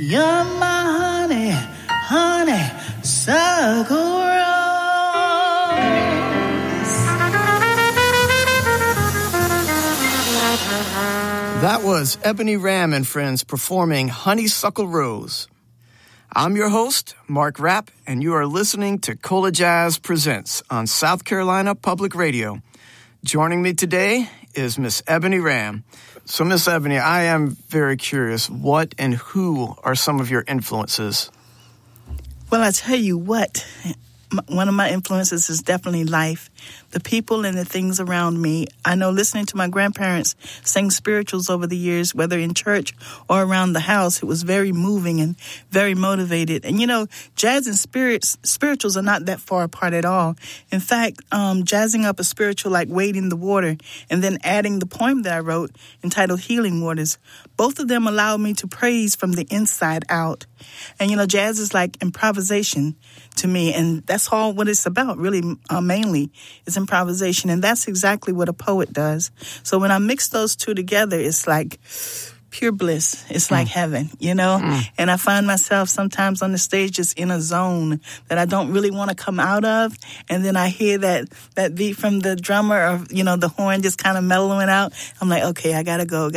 You're my honey, honeysuckle rose. That was Ebony Ram and friends performing Honeysuckle Rose. I'm your host, Mark Rapp, and you are listening to Cola Jazz Presents on South Carolina Public Radio. Joining me today is Miss Ebony Ram. So, Miss Ebony, I am very curious, what and who are some of your influences? Well, I tell you what, one of my influences is definitely life. The people and the things around me. I know listening to my grandparents sing spirituals over the years, whether in church or around the house, it was very moving and very motivated. And, you know, jazz and spirituals are not that far apart at all. In fact, jazzing up a spiritual like Wading the Water and then adding the poem that I wrote entitled Healing Waters, both of them allow me to praise from the inside out. And, you know, jazz is like improvisation to me, and that's all what it's about, really, mainly, is improvisation, and that's exactly what a poet does. So when I mix those two together, it's like pure bliss. It's like heaven, you know? And I find myself sometimes on the stage just in a zone that I don't really want to come out of, and then I hear that beat from the drummer or, you know, the horn just kind of mellowing out. I'm like, okay, I gotta go.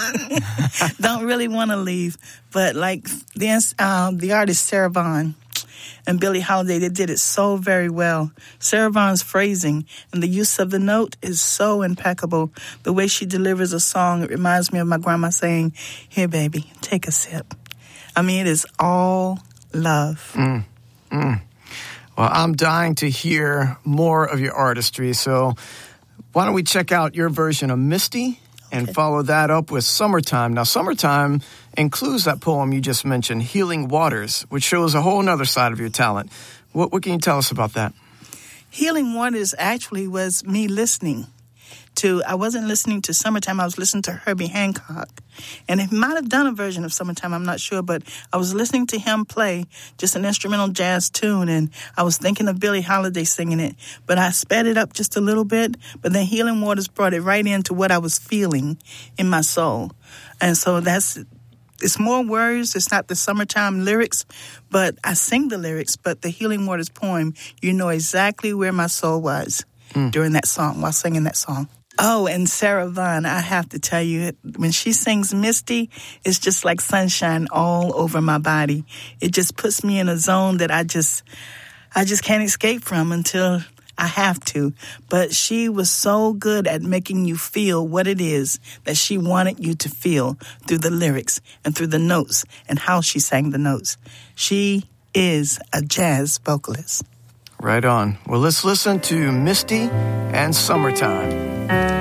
Don't really want to leave. But like the artist Sarah Vaughan and Billie Holiday, they did it so very well. Sarah Vaughan's phrasing and the use of the note is so impeccable. The way she delivers a song, it reminds me of my grandma saying, "Here, baby, take a sip." I mean, it is all love. Well, I'm dying to hear more of your artistry, so why don't we check out your version of Misty and follow that up with Summertime. Now, Summertime includes that poem you just mentioned, Healing Waters, which shows a whole other side of your talent. What can you tell us about that? Healing Waters actually was me listening to, I wasn't listening to Summertime, I was listening to Herbie Hancock. And he might have done a version of Summertime, I'm not sure, but I was listening to him play just an instrumental jazz tune, and I was thinking of Billie Holiday singing it, but I sped it up just a little bit, but then Healing Waters brought it right into what I was feeling in my soul. And so it's more words, it's not the Summertime lyrics, but I sing the lyrics, but the Healing Waters poem, you know exactly where my soul was during that song, while singing that song. Oh, and Sarah Vaughan, I have to tell you, when she sings Misty, it's just like sunshine all over my body. It just puts me in a zone that I just can't escape from until I have to. But she was so good at making you feel what it is that she wanted you to feel through the lyrics and through the notes and how she sang the notes. She is a jazz vocalist. Right on. Well, let's listen to Misty and Summertime.